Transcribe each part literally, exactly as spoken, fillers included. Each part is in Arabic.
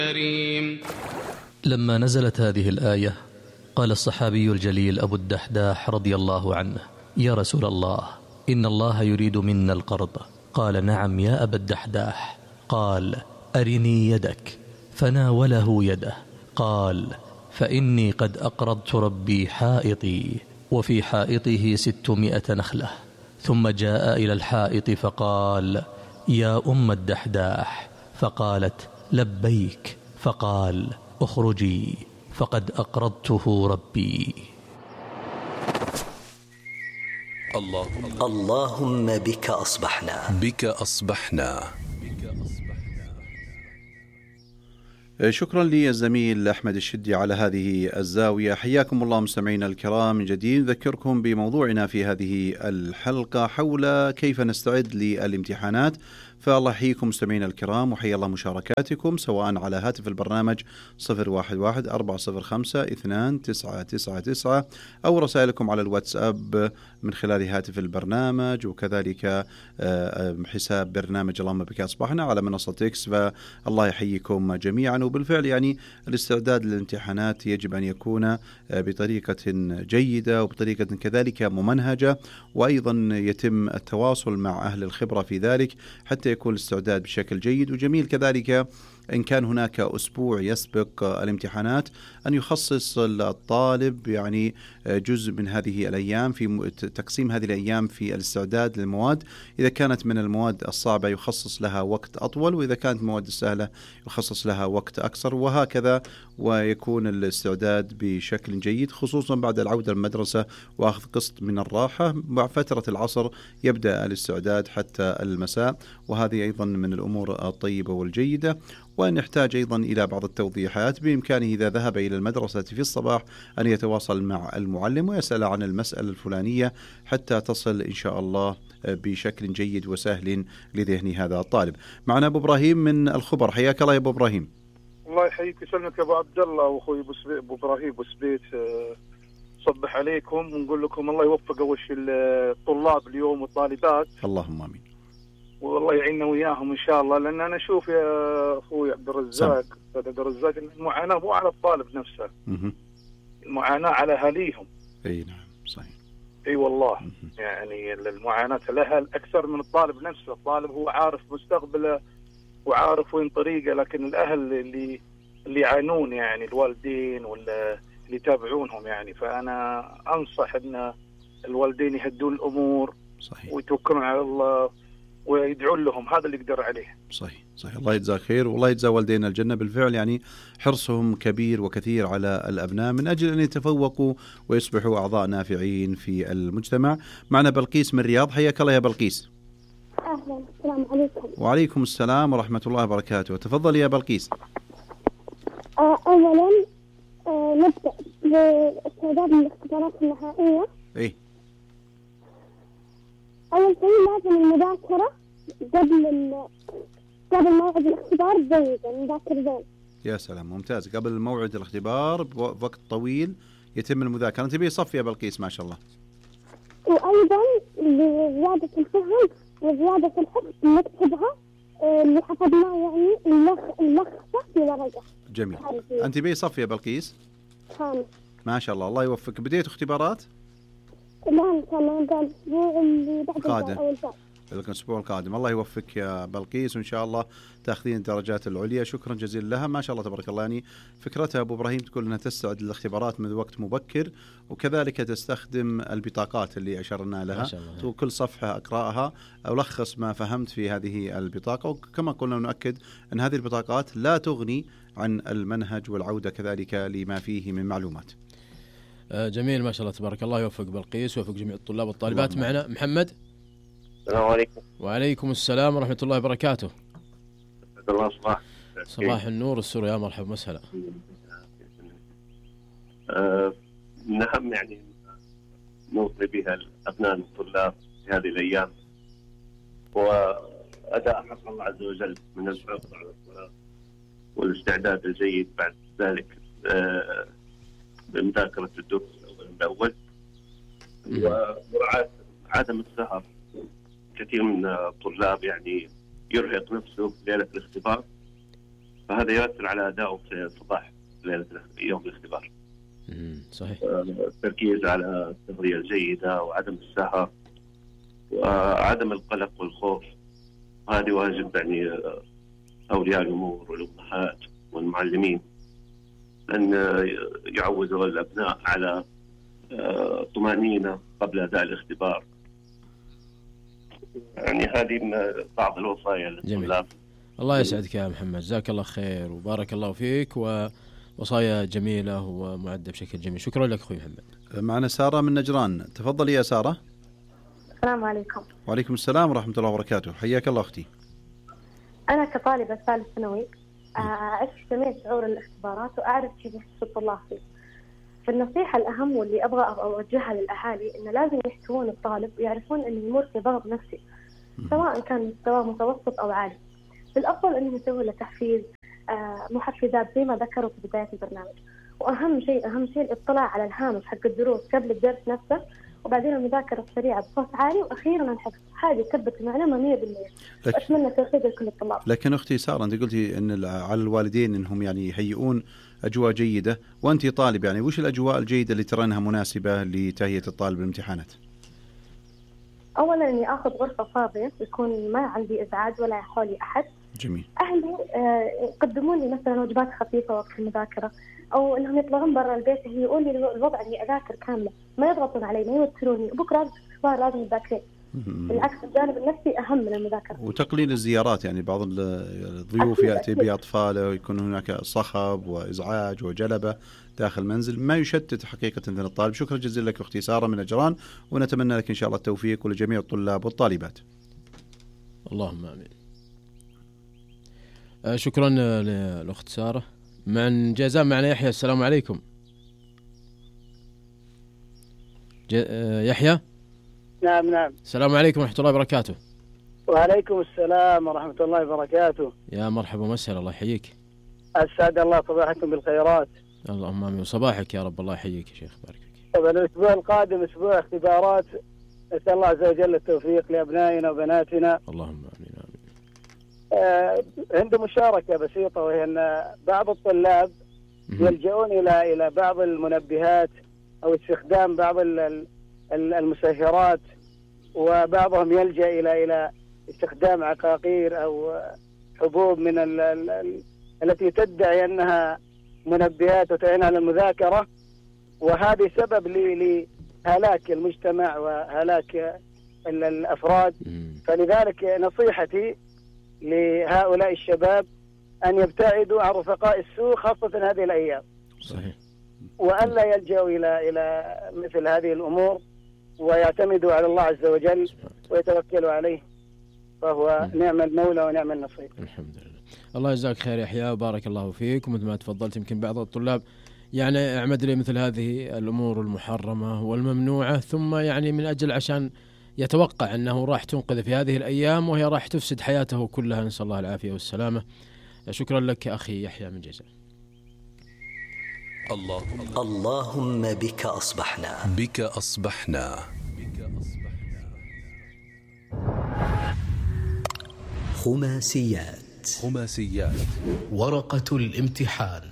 لما نزلت هذه الآية قال الصحابي الجليل أبو الدحداح رضي الله عنه: يا رسول الله، إن الله يريد منا القرض. قال: نعم يا أبا الدحداح. قال: أرني يدك. فناوله يده. قال: فإني قد أقرضت ربي حائطي، وفي حائطه ستمائة نخلة. ثم جاء إلى الحائط فقال: يا أم الدحداح. فقالت: لبيك. فقال: اخرجي فقد أقرضته ربي. الله اللهم بك أصبحنا بك أصبحنا. شكرا للزميل أحمد الشدي على هذه الزاوية. حياكم الله مستمعينا الكرام من جديد. نذكركم بموضوعنا في هذه الحلقة حول كيف نستعد للامتحانات. فالله يحييكم مستمعينا الكرام، وحيا الله مشاركاتكم سواء على هاتف البرنامج صفر واحد واحد أربعة صفر خمسة اثنان تسعة تسعة تسعة أو رسائلكم على الواتساب من خلال هاتف البرنامج، وكذلك حساب برنامج اللهم بك أصبحنا على منصة إكس. فالله يحييكم جميعا. وبالفعل يعني الاستعداد للامتحانات يجب أن يكون بطريقة جيدة وبطريقة كذلك ممنهجة، وأيضا يتم التواصل مع أهل الخبرة في ذلك حتى يكون الاستعداد بشكل جيد. وجميل كذلك إن كان هناك أسبوع يسبق الامتحانات أن يخصص الطالب يعني جزء من هذه الأيام في تقسيم هذه الأيام في الاستعداد للمواد. إذا كانت من المواد الصعبة يخصص لها وقت أطول، وإذا كانت المواد السهلة يخصص لها وقت أقصر، وهكذا، ويكون الاستعداد بشكل جيد خصوصا بعد العودة للمدرسة وأخذ قسط من الراحة. مع فترة العصر يبدأ الاستعداد حتى المساء، وهذه أيضا من الأمور الطيبة والجيدة. ونحتاج أيضا إلى بعض التوضيحات. بإمكانه إذا ذهب إلى المدرسة في الصباح أن يتواصل مع المعلم ويسأل عن المسألة الفلانية حتى تصل إن شاء الله بشكل جيد وسهل لذهن هذا الطالب. معنا أبو إبراهيم من الخبر. حياك الله يا أبو إبراهيم. الله يحييك ويسلمك يا أبو عبد الله وأخوي أبو إبراهيم أبو سبيت. صبح عليكم ونقول لكم الله يوفق أول شيء الطلاب اليوم والطالبات. اللهم آمين. والله يعيننا وياهم إن شاء الله. لأن أنا أشوف يا أخوي عبد الرزاق عبد الرزاق المعاناة مو على الطالب نفسه، م- المعاناة على أهاليهم. أي نعم صحيح. أي والله. م- يعني المعاناة الأهل أكثر من الطالب نفسه. الطالب هو عارف مستقبله وعارف وين طريقه، لكن الأهل اللي اللي يعانون يعني الوالدين ولا اللي يتابعونهم يعني. فأنا أنصح أن الوالدين يهدون الأمور صحيح ويتوكلون على الله ويدعون لهم. هذا اللي يقدر عليه. صحيح صحيح. الله يجزاه خير والله يجزا والدينا الجنة. بالفعل يعني حرصهم كبير وكثير على الأبناء من أجل أن يتفوقوا ويصبحوا أعضاء نافعين في المجتمع. معنا بلقيس من الرياض. حياك الله يا بلقيس. أهلا. السلام عليكم. وعليكم السلام ورحمة الله وبركاته. تفضل يا بلقيس. أولا نبدأ باستعداد الاختبارات النهائية. إيه. أول شيء لازم المذاكرة قبل ال... قبل موعد الاختبار جيدا، نذاكر زين. يا سلام ممتاز. قبل موعد الاختبار بوقت طويل يتم المذاكرة. أنت بيه صف يا بلقيس ما شاء الله. وأيضا لزيادة الفهم وزيادة الحفظ نكتبها اللي حفظناه يعني نلخصه في ورقة. جميل. أنت بيه صف يا بلقيس؟ خامس. ما شاء الله الله يوفقك. بديت اختبارات؟ لا إن شاء الله الأسبوع اللي بعد قادم. أول شهر. الأسبوع القادم. الله يوفقك يا بلقيس وإن شاء الله تأخذين الدرجات العليا. شكرا جزيلا لها. ما شاء الله تبارك الله. يعني فكرتها أبو إبراهيم تقول أنها تستعد للاختبارات من وقت مبكر، وكذلك تستخدم البطاقات اللي أشرنا لها. تقول كل صفحة أقرأها ألخص ما فهمت في هذه البطاقة. وكما قلنا نؤكد أن هذه البطاقات لا تغني عن المنهج والعودة كذلك لما فيه من معلومات. جميل ما شاء الله تبارك الله. يوفق بلقيس ويوفق جميع الطلاب والطالبات. معنا محمد. السلام عليكم. وعليكم السلام ورحمة الله وبركاته. الله صباح صباح النور والسرور. يا مرحبا وسهلا. أه من أهم يعني نوصي بها الأبناء الطلاب في هذه الأيام وأداء حق الله عز وجل من الحفظ على الصلاة والاستعداد الجيد بعد ذلك أه بمذاكرة الدروس أولا بأول، ومراعاة عدم السهر. كثير من الطلاب يعني يرهق نفسه في ليلة الاختبار فهذا يؤثر على أدائه في صباح ليلة يوم الاختبار. صحيح. التركيز على التغذية الجيدة وعدم السهر وعدم القلق والخوف، هذه واجب يعني أولياء الأمور والأمهات والمعلمين أن يعودوا الأبناء على طمأنينة قبل أداء الاختبار. يعني هذه من بعض الوصايا للطلاب. الله يسعدك يا محمد، جزاك الله خير وبارك الله فيك، ووصايا جميلة ومعدة بشكل جميل. شكرا لك أخوي محمد. معنا سارة من نجران، تفضلي يا سارة. السلام عليكم. وعليكم السلام ورحمة الله وبركاته، حياك الله أختي. أنا كطالبة ثالث ثانوي أعرف جميع شعور الاختبارات وأعرف كيف يحس الطلاب فيه. فالنصيحة الأهم واللي أبغى أوجهها للأهالي إنه لازم يحتوون الطالب ويعرفون إنه يمر في ضغط نفسي سواء كان مستوى متوسط أو عالي. بالأفضل إنه يسوي له تحفيز، آه محفزات زي ما ذكروا في بداية البرنامج. وأهم شيء أهم شيء الاطلاع على الهامش حق الدروس قبل الدرس نفسه، وبعدين المذاكرة السريعة بصوت عالي، وأخيرا الحفظ. هذه تثبت المعلومة مية بالمية. أتمنى التوفيق لكل الطلاب. لكن أختي سارة، أنت قلتي أن على الوالدين أنهم يعني يهيئون أجواء جيدة، وأنت طالب، يعني وش الأجواء الجيدة اللي ترينها مناسبة لتهيئة الطالب للامتحانات؟ أولا إني أخذ غرفة فاضية يكون ما عندي إزعاج ولا حولي أحد. جميل. أهلي يقدمون لي مثلا وجبات خفيفة وقت المذاكرة، أو إنهم يطلعون برا البيت يقولون لي الوضع إني أذاكر كاملة، ما يضغطون علي، ما يوتروني. بكرة اختبار لازم تذاكرين. بالعكس الجانب النفسي أهم من المذاكرة. وتقليل الزيارات، يعني بعض الضيوف يأتي بأطفاله ويكون هناك صخب وإزعاج وجلبة داخل المنزل، ما يشتت حقيقة من الطالب. شكرا جزيلا لك أختي سارة من نجران، ونتمنى لك إن شاء الله التوفيق ولجميع الطلاب والطالبات. اللهم آمين. آه شكرا للأخت سارة. من جازان معنا يحيى. السلام عليكم آه يحيى. نعم نعم. السلام عليكم ورحمة الله وبركاته. وعليكم السلام ورحمة الله وبركاته. يا مرحبا ومسهلا، الله يحييك. أسعد الله صباحكم بالخيرات. اللهم آمين. وصباحك يا رب، الله يحييك يا شيخ، بارك فيك. طبعا الأسبوع القادم أسبوع اختبارات، نسأل الله عز وجل التوفيق لأبنائنا وبناتنا. اللهم آمين آمين. آه عنده مشاركة بسيطة، وهي أن بعض الطلاب يلجؤون إلى إلى بعض المنبهات أو استخدام بعض المسهرات، وبعضهم يلجأ إلى إلى استخدام عقاقير أو حبوب من ال ال التي تدعي أنها منبهات وتعين على المذاكرة، وهذه سبب لهلاك المجتمع وهلاك الأفراد. فلذلك نصيحتي لهؤلاء الشباب أن يبتعدوا عن رفقاء السوء خاصة هذه الأيام. صحيح. وألا يلجأوا إلى إلى مثل هذه الأمور، ويعتمدوا على الله عز وجل ويتوكلوا عليه، فهو نعم المولى ونعم النصير. الحمد لله. الله يجزاك خير يحيى وبارك الله فيك. ومثل ما تفضلت، يمكن بعض الطلاب يعني اعمد لي مثل هذه الأمور المحرمة والممنوعة، ثم يعني من أجل عشان يتوقع أنه راح تنقذ في هذه الأيام وهي راح تفسد حياته كلها، نسأل الله العافية والسلامة. شكرا لك أخي يحيى من جيزان. اللهم اللهم بك أصبحنا بك أصبحنا خماسيات خماسيات ورقة الامتحان.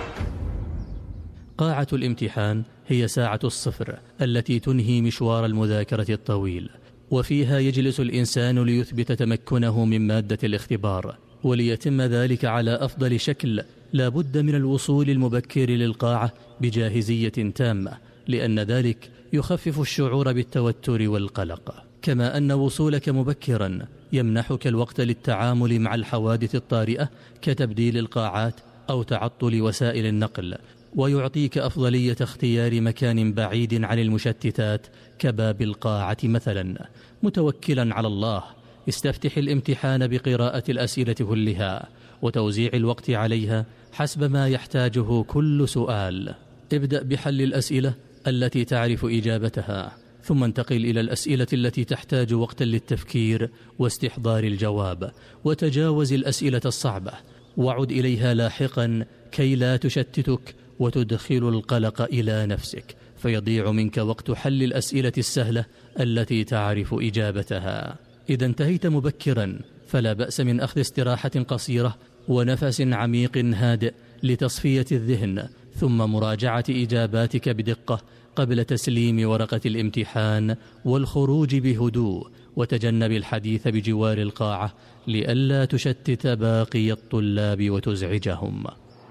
قاعة الامتحان هي ساعة الصفر التي تنهي مشوار المذاكرة الطويل، وفيها يجلس الإنسان ليثبت تمكنه من مادة الاختبار، وليتم ذلك على أفضل شكل لا بد من الوصول المبكر للقاعة بجاهزية تامة، لأن ذلك يخفف الشعور بالتوتر والقلق. كما أن وصولك مبكرا يمنحك الوقت للتعامل مع الحوادث الطارئة كتبديل القاعات أو تعطل وسائل النقل، ويعطيك أفضلية اختيار مكان بعيد عن المشتتات كباب القاعة مثلا. متوكلا على الله استفتح الامتحان بقراءة الأسئلة كلها وتوزيع الوقت عليها حسب ما يحتاجه كل سؤال. ابدأ بحل الأسئلة التي تعرف إجابتها، ثم انتقل إلى الأسئلة التي تحتاج وقتا للتفكير واستحضار الجواب، وتجاوز الأسئلة الصعبة وعد إليها لاحقا كي لا تشتتك وتدخل القلق إلى نفسك، فيضيع منك وقت حل الأسئلة السهلة التي تعرف إجابتها. إذا انتهيت مبكرا فلا بأس من أخذ استراحة قصيرة ونفس عميق هادئ لتصفية الذهن، ثم مراجعة إجاباتك بدقة قبل تسليم ورقة الامتحان، والخروج بهدوء، وتجنب الحديث بجوار القاعة لئلا تشتت باقي الطلاب وتزعجهم.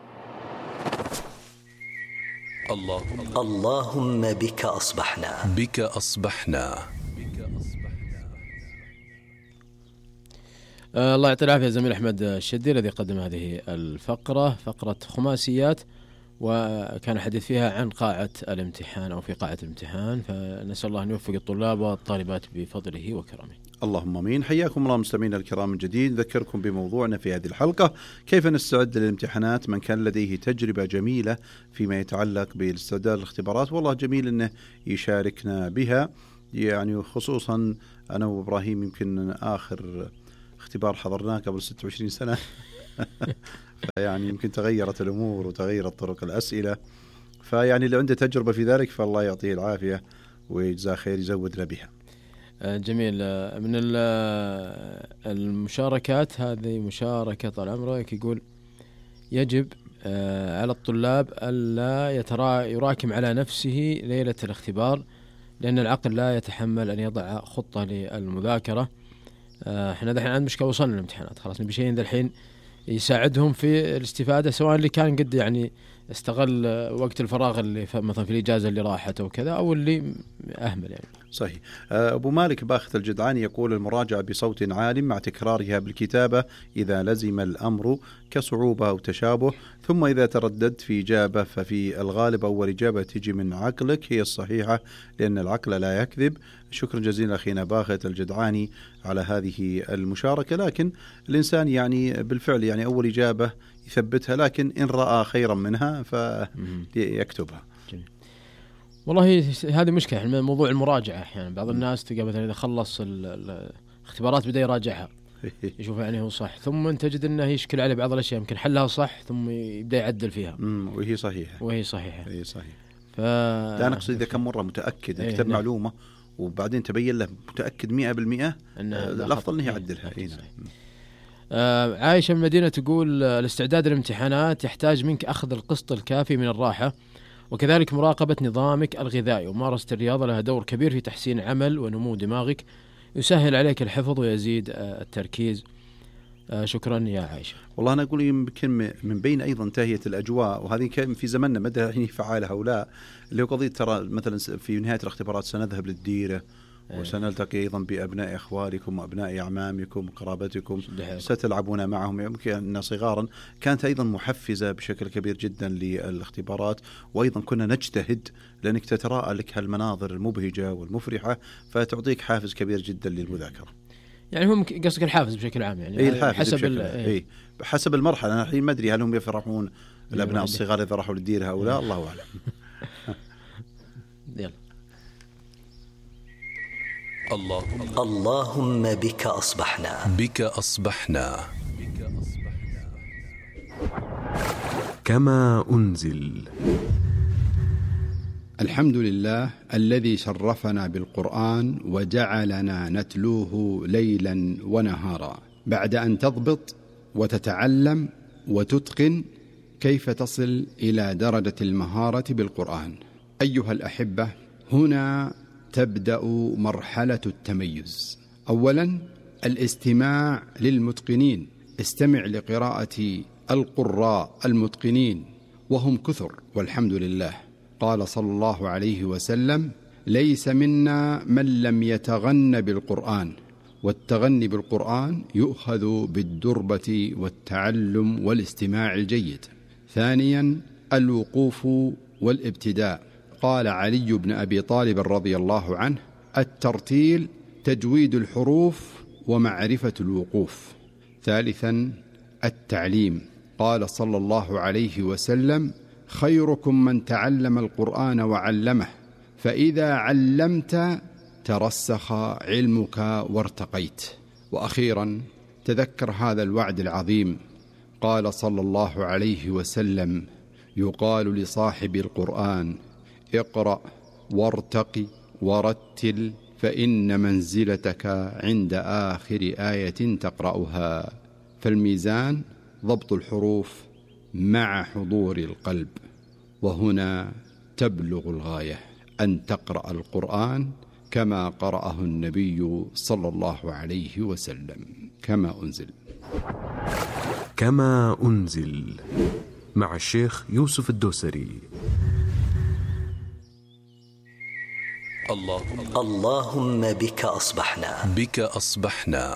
اللهم اللهم بك أصبحنا بك أصبحنا. آه الله يعطي العافية زميل أحمد الشدي الذي قدم هذه الفقرة، فقرة خماسيات، وكان حديث فيها عن قاعة الامتحان أو في قاعة الامتحان، فنسأل الله أن يوفق الطلاب والطالبات بفضله وكرمه. اللهم امين. حياكم الله مستمعينا الكرام من جديد. نذكركم بموضوعنا في هذه الحلقة: كيف نستعد للامتحانات. من كان لديه تجربة جميلة فيما يتعلق بالاستعداد للاختبارات، والله جميل انه يشاركنا بها، يعني خصوصا انا وابراهيم يمكن اخر اختبار حضرناه قبل ستة وعشرين سنة فيعني يمكن تغيرت الامور وتغيرت طرق الاسئلة، فيعني اللي عنده تجربة في ذلك فالله يعطيه العافية ويجزاه خير يزودنا بها. جميل. من المشاركات هذه مشاركة طال عمرك، يقول يجب على الطلاب ألا يراكم على نفسه ليلة الاختبار، لأن العقل لا يتحمل أن يضع خطة للمذاكرة. احنا دحين عند مشكلة، وصلنا للامتحانات خلاص، نبي شيء دحين يساعدهم في الاستفادة، سواء اللي كان قد يعني استغل وقت الفراغ اللي مثلا في الإجازة اللي راحت أو كذا، أو اللي أهمل يعني. صحيح. أبو مالك باخت الجدعاني يقول: المراجعة بصوت عال مع تكرارها بالكتابة إذا لزم الأمر كصعوبة أو تشابه، ثم إذا ترددت في إجابة ففي الغالب أول إجابة تجي من عقلك هي الصحيحة، لأن العقل لا يكذب. شكرا جزيلا أخينا باخت الجدعاني على هذه المشاركة. لكن الإنسان يعني بالفعل يعني أول إجابة يثبتها، لكن إن رأى خيرا منها فيكتبها. والله هذه مشكلة من موضوع المراجعة. أحيانا بعض الناس تلقى مثلا إذا خلص الاختبارات بدأ يراجعها يشوف يعني هو صح، ثم تجد أنه يشكل عليه بعض الأشياء يمكن حلها صح ثم يبدأ يعدل فيها وهي صحيحة وهي صحيحة هي صحيحة. ف... لا نقصد إذا كم مرة متأكد اكتب ايه معلومة وبعدين تبين له متأكد مئة بالمئة، الأفضل أنه يعدلها. آه عايشة من مدينة تقول: الاستعداد للامتحانات يحتاج منك أخذ القسط الكافي من الراحة، وكذلك مراقبة نظامك الغذائي، وممارسة الرياضة لها دور كبير في تحسين عمل ونمو دماغك، يسهل عليك الحفظ ويزيد آه التركيز. آه شكرا يا عايشة. والله أنا أقول يمكن من بين أيضا تهيئة الأجواء، وهذه كان في زمننا مدى الحين فعالها أو لا، اللي هو قضية ترى مثلا في نهاية الاختبارات سنذهب للديرة وسنلتقي أيضا بأبناء إخوالكم وأبناء أعمامكم وقرابتكم، ستلعبون معهم يمكن صغارا. كانت أيضا محفزة بشكل كبير جدا للاختبارات، وأيضا كنا نجتهد لأنك تتراءى لك هالمناظر المبهجة والمفرحة، فتعطيك حافز كبير جدا للمذاكرة. يعني هم قصدك الحافز بشكل عام يعني إيه الحافز حسب بشكل إيه حسب المرحلة. أنا الحين ما أدري هل هم يفرحون الأبناء الصغار إذا راحوا للديرة أو لا، الله أعلم. يلا. اللهم اللهم بك أصبحنا بك أصبحنا كما أنزل. الحمد لله الذي شرفنا بالقرآن وجعلنا نتلوه ليلا ونهارا، بعد أن تضبط وتتعلم وتتقن كيف تصل إلى درجة المهارة بالقرآن. أيها الأحبة، هنا تبدأ مرحلة التميز. أولا الاستماع للمتقنين، استمع لقراءة القراء المتقنين وهم كثر والحمد لله. قال صلى الله عليه وسلم: ليس منا من لم يتغن بالقرآن، والتغني بالقرآن يؤخذ بالدربة والتعلم والاستماع الجيد. ثانيا الوقوف والابتداء. قال علي بن أبي طالب رضي الله عنه: الترتيل تجويد الحروف ومعرفة الوقوف. ثالثا التعليم. قال صلى الله عليه وسلم: خيركم من تعلم القرآن وعلمه، فإذا علمت ترسخ علمك وارتقيت. وأخيرا تذكر هذا الوعد العظيم. قال صلى الله عليه وسلم: يقال لصاحب القرآن: اقرأ وارتقي ورتل، فإن منزلتك عند آخر آية تقرأها. فالميزان ضبط الحروف مع حضور القلب، وهنا تبلغ الغاية أن تقرأ القرآن كما قرأه النبي صلى الله عليه وسلم كما أنزل. كما أنزل مع الشيخ يوسف الدوسري. اللهم اللهم بك أصبحنا بك أصبحنا.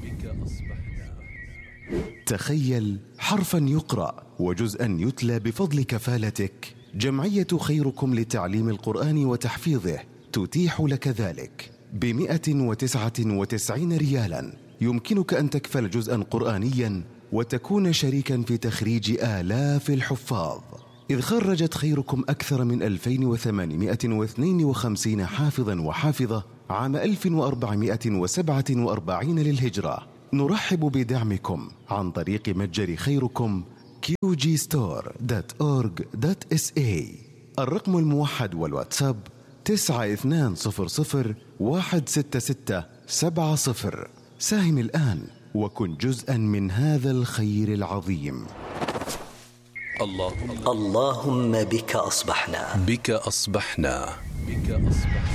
تخيل حرفا يقرأ وجزءا يتلى بفضل كفالتك. جمعية خيركم لتعليم القرآن وتحفيظه تتيح لك ذلك بمئة وتسعة وتسعين ريالا. يمكنك أن تكفل جزءا قرآنيا وتكون شريكا في تخريج آلاف الحفاظ، إذ خرجت خيركم أكثر من ألفين وثمانمئة واثنين وخمسين حافظا وحافظة عام ألف وأربعمئة وسبعة وأربعين للهجرة. نرحب بدعمكم عن طريق متجر خيركم كيو جي ستور دوت أورغ دوت إس إيه. الرقم الموحد والواتساب تسعة اثنان صفر صفر واحد ستة ستة سبعة صفر. ساهم الآن وكن جزءا من هذا الخير العظيم. اللهم اللهم بك أصبحنا بك أصبحنا بك أصبحنا.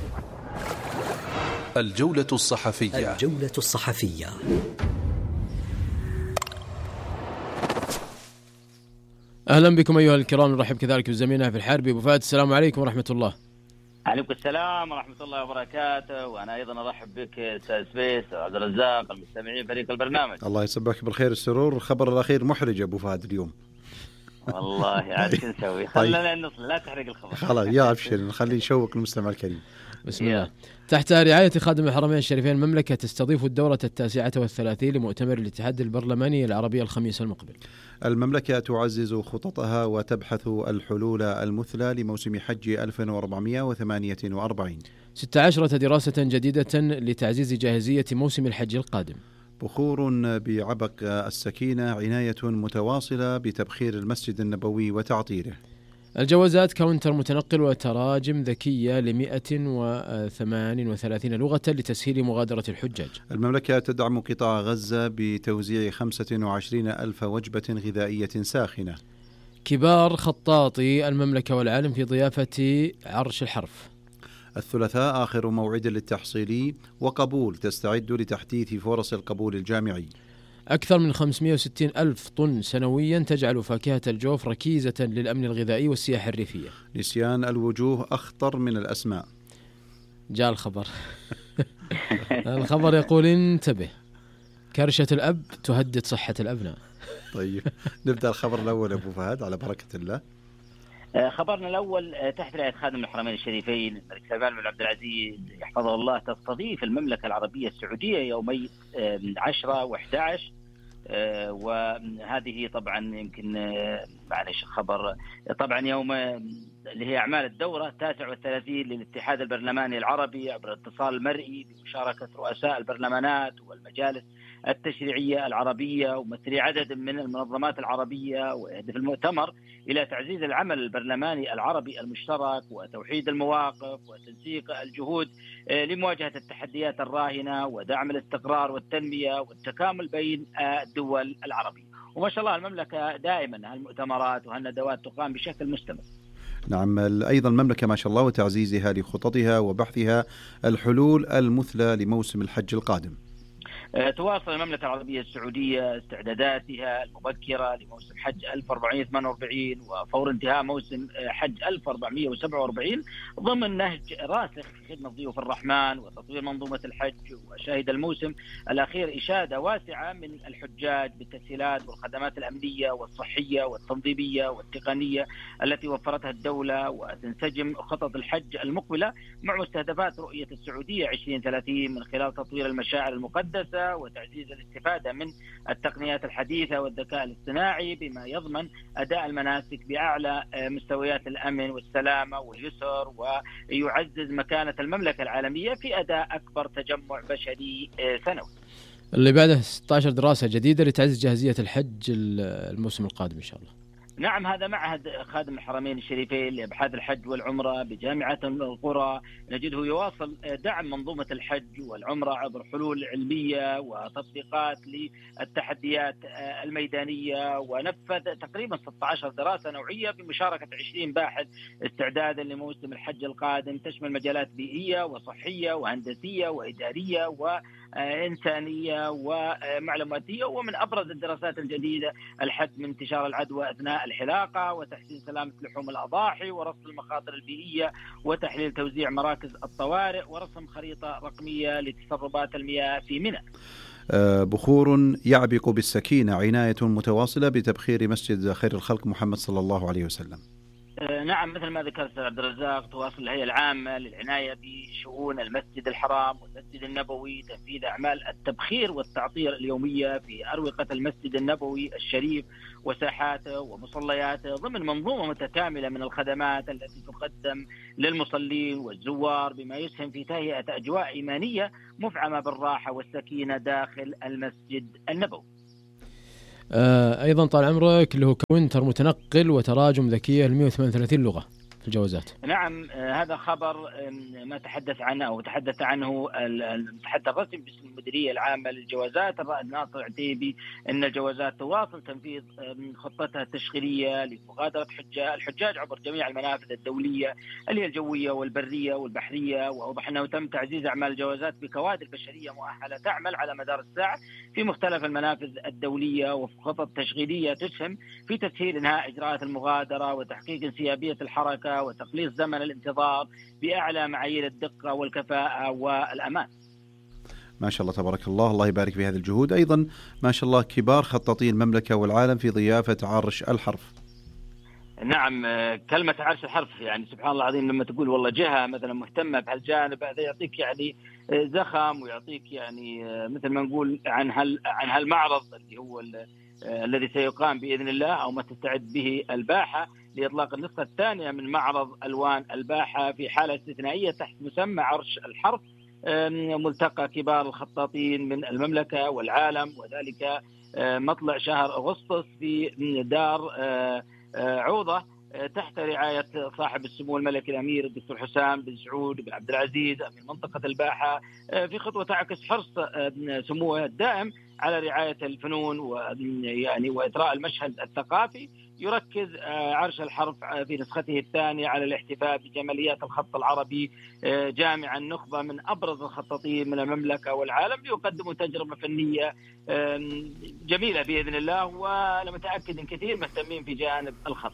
الجولة الصحفية. الجولة الصحفية. أهلا بكم أيها الكرام، نرحب كذلك بزميلنا في الحرب أبو فهد. السلام عليكم ورحمة الله. عليكم السلام ورحمة الله وبركاته، وأنا أيضا أرحب بك أستاذ سبيس عبد الرزاق، المستمعين فريق البرنامج. الله يسبك بالخير السرور. الخبر الأخير محرج أبو فهد اليوم. والله عاد شو نسوي؟ خلنا نصل، لا تحرق الخبر. خلاص يا أبشر، نخليه يشوق المستمع الكريم. بسم الله. تحت رعاية خادم الحرمين الشريفين المملكة تستضيف الدورة التاسعة والثلاثين لمؤتمر الاتحاد البرلماني العربي الخميس المقبل. المملكة تعزز خططها وتبحث الحلول المثلى لموسم حج ألف وأربعمئة وثمانية وأربعين. ست عشرة دراسة جديدة لتعزيز جاهزية موسم الحج القادم. بخور بعبق السكينة، عناية متواصلة بتبخير المسجد النبوي وتعطيره. الجوازات كاونتر متنقل وتراجم ذكية لمئة وثمان وثلاثين لغة لتسهيل مغادرة الحجاج. المملكة تدعم قطاع غزة بتوزيع خمسة وعشرين ألف وجبة غذائية ساخنة. كبار خطاطي المملكة والعالم في ضيافة عرش الحرف. الثلاثاء آخر موعد للتحصيلي وقبول تستعد لتحديث فرص القبول الجامعي. أكثر من خمسمئة وستين ألف طن سنويا تجعل فاكهة الجوف ركيزة للأمن الغذائي والسياحة الريفية. نسيان الوجوه أخطر من الأسماء. جاء الخبر. الخبر يقول انتبه، كرشة الأب تهدد صحة الأبناء. طيب نبدأ الخبر الأول أبو فهد على بركة الله. خبرنا الأول تحت رعاية خادم الحرمين الشريفين الملك سلمان بن عبد العزيز يحفظه الله تستضيف المملكة العربية السعودية يومي عشرة وأحد عشر، وهذه طبعا يمكن معلش خبر طبعا يوم اللي هي أعمال الدورة التاسع والثلاثين للاتحاد البرلماني العربي عبر الاتصال المرئي بمشاركة رؤساء البرلمانات والمجالس التشريعية العربية وممثلي عدد من المنظمات العربية. ويهدف المؤتمر إلى تعزيز العمل البرلماني العربي المشترك وتوحيد المواقف وتنسيق الجهود لمواجهة التحديات الراهنة ودعم الاستقرار والتنمية والتكامل بين الدول العربية. وما شاء الله المملكة دائما هالمؤتمرات وهالندوات تقام بشكل مستمر. نعم، أيضا المملكة ما شاء الله وتعزيزها لخططها وبحثها الحلول المثلى لموسم الحج القادم. تواصل المملكة العربية السعودية استعداداتها المبكرة لموسم حج ألف وأربعمئة وثمانية وأربعين وفور انتهاء موسم حج ألف وأربعمئة وسبعة وأربعين ضمن نهج راسخ في خدمة ضيوف الرحمن وتطوير منظومة الحج. وشهد الموسم الأخير إشادة واسعة من الحجاج بالتسهيلات والخدمات الأمنية والصحية والتنظيمية والتقنية التي وفرتها الدولة، وتنسجم خطط الحج المقبلة مع مستهدفات رؤية السعودية عشرين ثلاثين من خلال تطوير المشاعر المقدسة وتعزيز الاستفادة من التقنيات الحديثة والذكاء الاصطناعي بما يضمن أداء المناسك بأعلى مستويات الأمن والسلامة واليسر، ويعزز مكانة المملكة العالمية في أداء أكبر تجمع بشري سنوي. اللي بعده ستة عشر دراسة جديدة لتعزيز جاهزية الحج الموسم القادم إن شاء الله. نعم، هذا معهد خادم الحرمين الشريفين لأبحاث الحج والعمرة بجامعة القرى، نجده يواصل دعم منظومة الحج والعمرة عبر حلول علمية وتطبيقات للتحديات الميدانية، ونفذ تقريبا ستة عشر دراسة نوعية بمشاركة عشرين باحث استعدادا لموسم الحج القادم، تشمل مجالات بيئية وصحية وهندسية وإدارية وإنسانية ومعلوماتية. ومن أبرز الدراسات الجديدة الحد من انتشار العدوى أثناء الحلاقة، وتحسين سلامة لحوم الأضاحي، ورصد المخاطر البيئية، وتحليل توزيع مراكز الطوارئ، ورسم خريطة رقمية لتسربات المياه في منى. بخور يعبق بالسكينة، عناية متواصلة بتبخير مسجد خير الخلق محمد صلى الله عليه وسلم. نعم، مثل ما ذكرت عبد الرزاق، تواصل الهيئة العامة للعناية بشؤون المسجد الحرام والمسجد النبوي تنفيذ أعمال التبخير والتعطير اليومية في أروقة المسجد النبوي الشريف وساحاته ومصلياته، ضمن منظومة متكاملة من الخدمات التي تقدم للمصلين والزوار، بما يسهم في تهيئة أجواء إيمانية مفعمة بالراحة والسكينة داخل المسجد النبوي. أيضا طال عمرك له كاونتر متنقل وتراجم ذكية ل مئة وثمانية وثلاثين لغة في الجوازات. نعم، هذا خبر ما تحدث عنه أو تحدث عنه المتحدث الرسمي باسم المديرية العامة للجوازات الرائد ناصر عتيبي، أن الجوازات تواصل تنفيذ خطتها التشغيلية لمغادرة الحجاج عبر جميع المنافذ الدولية اللي هي الجوية والبرية والبحرية. وأوضح أنه تم تعزيز أعمال الجوازات بكوادر بشرية مؤهلة تعمل على مدار الساعة في مختلف المنافذ الدولية، وخطط تشغيلية تسهم في تسهيل إنهاء إجراءات المغادرة وتحقيق انسيابية الحركة وتقليص زمن الانتظار بأعلى معايير الدقة والكفاءة والأمان. ما شاء الله تبارك الله، الله يبارك في هذه الجهود. أيضا ما شاء الله كبار خطاطي المملكة والعالم في ضيافة عرش الحرف. نعم، كلمة عرش الحرف يعني سبحان الله العظيم، لما تقول والله جهة مثلا مهتمة بهالجانب هذا يعطيك يعني زخم، ويعطيك يعني مثل ما نقول عن هال عن هالمعرض اللي هو الذي سيقام بإذن الله أو ما تستعد به الباحة لإطلاق النسخة الثانية من معرض ألوان الباحة في حالة استثنائية تحت مسمى عرش الحرف، ملتقى كبار الخطاطين من المملكة والعالم، وذلك مطلع شهر أغسطس في دار عوضة تحت رعاية صاحب السمو الملكي الأمير الدكتور حسام بن سعود بن عبد العزيز أمير منطقة الباحة، في خطوة تعكس حرص سموه الدائم على رعاية الفنون ويعني وإطراء المشهد الثقافي. يركز عرش الحرف في نسخته الثانية على الاحتفاء بجماليات الخط العربي، جامعا نخبة من أبرز الخطاطين من المملكة والعالم ليقدموا تجربة فنية جميلة بإذن الله، وأنا متأكد أن كثير مهتمين في جانب الخط.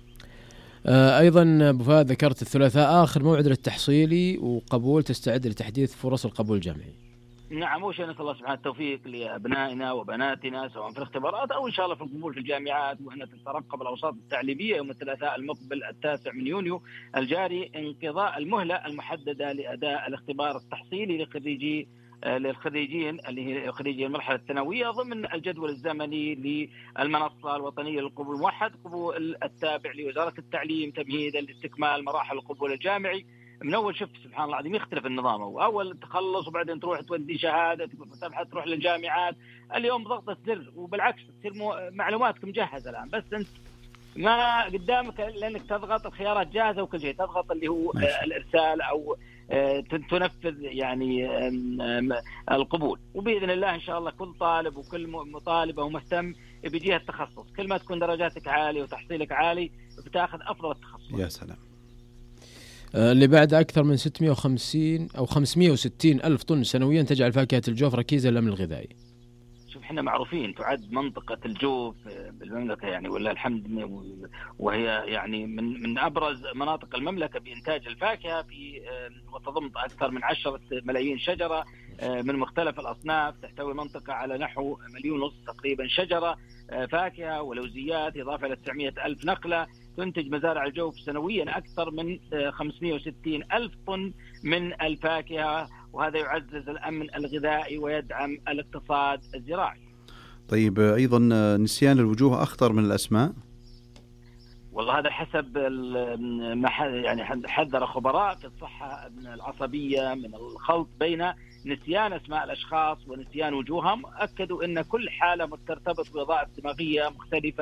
أيضا أبو فهد ذكرت الثلاثاء آخر موعد للتحصيلي وقبول، تستعد لتحديث فرص القبول الجامعي. نعم، أول شيء نسأل الله سبحانه التوفيق لأبنائنا وبناتنا سواء في الاختبارات أو إن شاء الله في القبول في الجامعات، وأن تترقب الأوساط التعليمية يوم الثلاثاء المقبل التاسع من يونيو الجاري انقضاء المهلة المحددة لأداء الاختبار التحصيلي لخريجي للخريجين اللي هي خريجي المرحلة الثانوية ضمن الجدول الزمني للمنصة الوطنية للقبول الموحد، قبول التابع لوزارة التعليم تمهيدا لاستكمال مراحل القبول الجامعي. من أول شوف سبحان الله العظيم يختلف النظام، أول تخلص وبعدين تروح تودي شهادة تبحث تروح للجامعات. اليوم ضغطة زر، وبالعكس تصير معلوماتك مجهزة الآن، بس أنت ما قدامك لأنك تضغط الخيارات جاهزة وكل شيء، تضغط اللي هو ماشي. الإرسال أو تنفذ يعني القبول. وبإذن الله إن شاء الله كل طالب وكل مطالبة ومهتم بجهة التخصص، كل ما تكون درجاتك عالية وتحصيلك عالي بتاخذ أفضل التخصص. يا سلام. اللي بعد أكثر من ستمئة وخمسين أو خمسمئة وستين ألف طن سنويا تجعل فاكهة الجوف ركيزة للأمن الغذائي. شوف احنا معروفين تعد منطقة الجوف بالمملكة يعني ولا الحمد، وهي يعني من من أبرز مناطق المملكة بإنتاج الفاكهة، في وتضم أكثر من عشرة ملايين شجرة من مختلف الأصناف، تحتوي منطقة على نحو مليون ونص تقريبا شجرة فاكهة ولوزيات، إضافة إلى تسعمئة ألف نخلة. تنتج مزارع الجوف سنويا أكثر من خمسمئة وستين ألف طن من الفاكهة، وهذا يعزز الأمن الغذائي ويدعم الاقتصاد الزراعي. طيب أيضا نسيان الوجوه أخطر من الأسماء؟ والله هذا حسب ما يعني حذر خبراء في الصحة العصبية من الخلط بين نسيان أسماء الأشخاص ونسيان وجوههم. أكدوا أن كل حالة ترتبط بوظائف دماغية مختلفة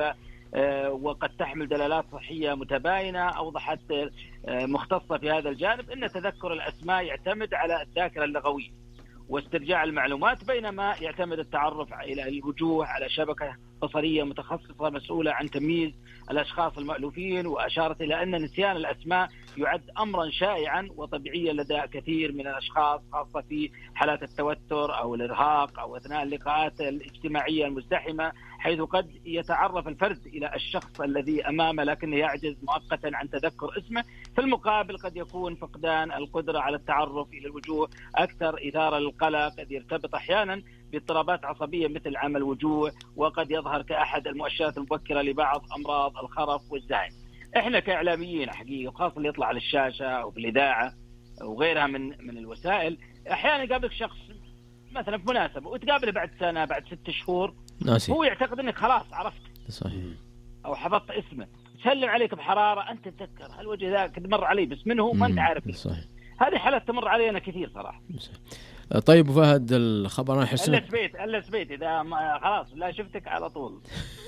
وقد تحمل دلالات صحية متباينة أوضحت مختصة في هذا الجانب أن تذكر الأسماء يعتمد على الذاكرة اللغوية واسترجاع المعلومات، بينما يعتمد التعرف إلى الوجوه على شبكة بصرية متخصصة مسؤولة عن تمييز الأشخاص المألوفين. وأشارت إلى أن نسيان الأسماء يعد أمرا شائعا وطبيعيا لدى كثير من الأشخاص، خاصة في حالات التوتر أو الإرهاق أو أثناء اللقاءات الاجتماعية المزدحمة، حيث قد يتعرف الفرد إلى الشخص الذي أمامه لكنه يعجز مؤقتا عن تذكر اسمه. في المقابل قد يكون فقدان القدرة على التعرف إلى الوجوه أكثر إثارة للقلق، قد يرتبط أحيانا باضطرابات عصبية مثل عمى الوجوه، وقد يظهر كأحد المؤشرات المبكرة لبعض أمراض الخرف والزهايمر. إحنا كإعلاميين حقيقة، خاصة اللي يطلع على الشاشة أو في الإذاعة وغيرها من من الوسائل، أحيانا يقابلك شخص مثلا في مناسبة وتقابله بعد سنة بعد ست شهور ناسي. هو يعتقد أنك خلاص عرفت صحيح أو حفظت اسمه، سلم عليك بحرارة أنت تتذكر هل وجه ذاك مر علي بس منه ما أنت عارف. صحيح. هذه حالات تمر علينا كثير صراحة. صحيح. طيب وفهد الخبر أنا أحس ألا سبيت ألا سبيت إذا ما خلاص لا شفتك على طول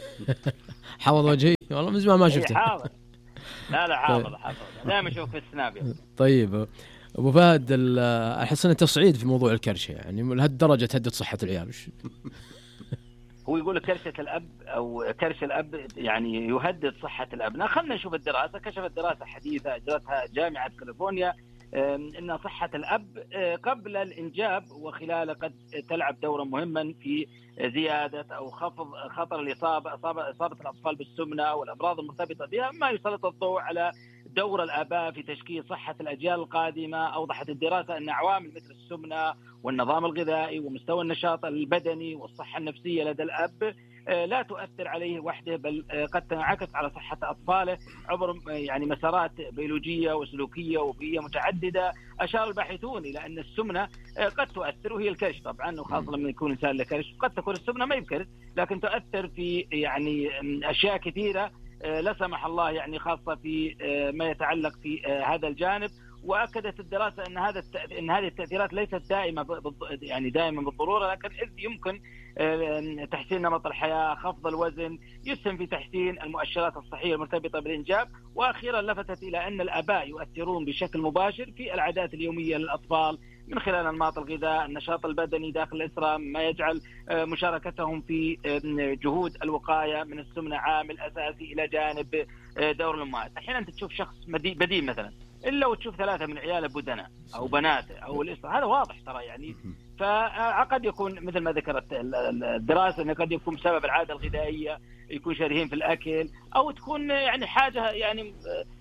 حافظ وجهي والله من زمان ما شفته. حاضر لا لا حاضر حاضر دائما أشوف في السناب. طيب أبو فهد أحس أنه تصعيد في موضوع الكرشة، يعني لهالدرجة تهدد صحة العيال. هو يقول كرشة الأب أو كرش الأب يعني يهدد صحة الأبناء. خلنا نشوف الدراسة. كشفت دراسة حديثة أجرتها جامعة كاليفورنيا أن صحة الأب قبل الإنجاب وخلاله قد تلعب دورا مهما في زيادة أو خفض خطر الإصابة إصابة الأطفال بالسمنة والأمراض المرتبطة بها، ما يسلط الضوء على دور الآباء في تشكيل صحة الأجيال القادمة. أوضحت الدراسة أن عوامل مثل السمنة والنظام الغذائي ومستوى النشاط البدني والصحة النفسية لدى الأب لا تؤثر عليه وحده، بل قد تنعكس على صحة أطفاله عبر يعني مسارات بيولوجية وسلوكية وبيئية متعددة. أشار الباحثون إلى أن السمنة قد تؤثر، وهي الكرش طبعا، وخاصة لما يكون إنسان له كرش قد تكون السمنة ما يبكر، لكن تؤثر في يعني أشياء كثيرة لا سمح الله، يعني خاصة في ما يتعلق في هذا الجانب. وأكدت الدراسة أن هذا أن هذه التأثيرات ليست دائمة يعني دائما بالضرورة، لكن إذ يمكن تحسين نمط الحياة، خفض الوزن، يسهم في تحسين المؤشرات الصحية المرتبطة بالإنجاب. وأخيرا لفتت إلى أن الآباء يؤثرون بشكل مباشر في العادات اليومية للأطفال من خلال أنماط الغذاء، النشاط البدني داخل الأسرة، ما يجعل مشاركتهم في جهود الوقاية من السمنة عامل أساسي إلى جانب دور الأمهات. أحيانا أنت تشوف شخص بدين مثلا إلا وتشوف ثلاثة من عياله بدناء أو بناته أو الأسرة، هذا واضح ترى يعني. فقد يكون مثل ما ذكرت الدراسة أنه قد يكون بسبب العادة الغذائية، يكون شرهين في الأكل، أو تكون يعني حاجة يعني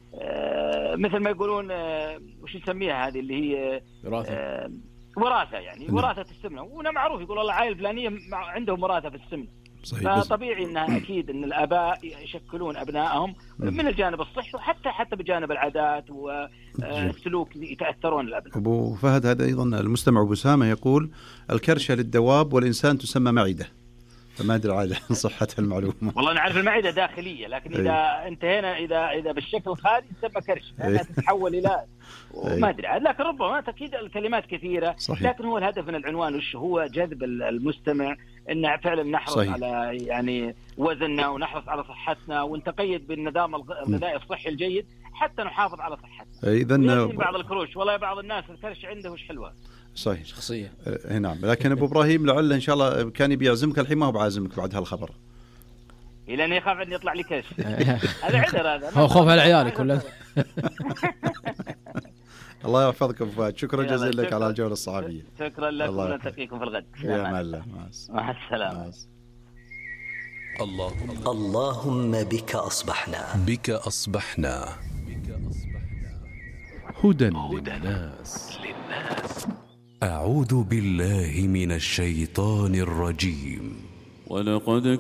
مثل ما يقولون وش نسميها هذه اللي هي وراثة وراثة يعني وراثة السمنة. وأنا معروف يقول الله عائلة فلانية عندهم وراثة في السمنة. فطبيعي أنها أكيد أن الآباء يشكلون أبنائهم من الجانب الصحي وحتى حتى بجانب العادات والسلوك يتأثرون الأبناء. أبو فهد هذا أيضا المستمع أبو سامة يقول الكرشة للدواب والإنسان تسمى معدة، فما أدري على صحة المعلومة. والله نعرف المعدة داخلية، لكن إذا أي. انتهينا إذا إذا بالشكل الخارجي تسمى كرش، لأنها تتحول إلى ما أدري، لكن ربما تأكيد الكلمات كثيرة. صحيح. لكن هو الهدف من العنوان وش هو؟ جذب المستمع إن فعلا نحرص صحيح. على يعني وزننا ونحرص على صحتنا ونتقيد بالنظام الغذائي الصحي الجيد حتى نحافظ على صحتنا. إذن بعض الكروش والله بعض الناس الكرش عنده وش حلوة صحيح شخصية. آه نعم. لكن أبو إبراهيم لعل إن شاء الله كان بيعزمك الحين، ما هو بعازمك بعد هالخبر. إلى أن يخاف أن يطلع لي كرش. هذا عذر هذا. هو خوف على عيالك ولا؟ الله يحفظك أبو فهد، شكرا جزيلا لك على الجولة الصحفية. شكرا لكم ونلتقيكم في الغد. يا الله مع السلامة. اللهم اللهم بك أصبحنا بك أصبحنا هدى للناس. أعوذ بالله من الشيطان الرجيم. ولقد